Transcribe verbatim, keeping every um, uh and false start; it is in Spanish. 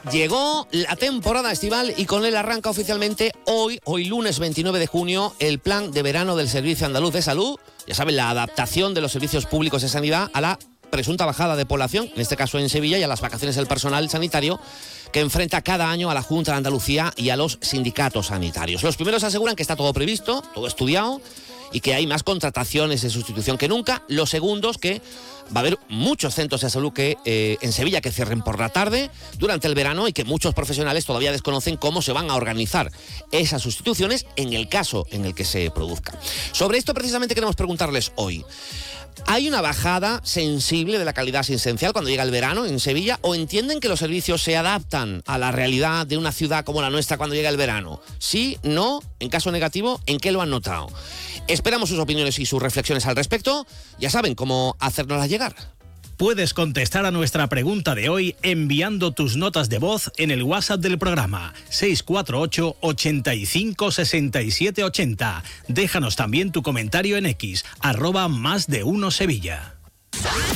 Llegó la temporada estival y con él arranca oficialmente hoy, hoy lunes veintinueve de junio, el plan de verano del Servicio Andaluz de Salud. Ya saben, la adaptación de los servicios públicos de sanidad a la presunta bajada de población, en este caso en Sevilla, y a las vacaciones del personal sanitario que enfrenta cada año a la Junta de Andalucía y a los sindicatos sanitarios. Los primeros aseguran que está todo previsto, todo estudiado y que hay más contrataciones de sustitución que nunca. Los segundos, que va a haber muchos centros de salud que eh, en Sevilla que cierren por la tarde durante el verano y que muchos profesionales todavía desconocen cómo se van a organizar esas sustituciones en el caso en el que se produzca. Sobre esto precisamente queremos preguntarles hoy. ¿Hay una bajada sensible de la calidad asistencial cuando llega el verano en Sevilla, o entienden que los servicios se adaptan a la realidad de una ciudad como la nuestra cuando llega el verano? Sí, no, en caso negativo, ¿en qué lo han notado? Esperamos sus opiniones y sus reflexiones al respecto. Ya saben cómo hacérnoslas llegar. Puedes contestar a nuestra pregunta de hoy enviando tus notas de voz en el WhatsApp del programa seis cuatro ocho, ochenta y cinco, sesenta y siete ochenta. Déjanos también tu comentario en X, arroba más de uno Sevilla.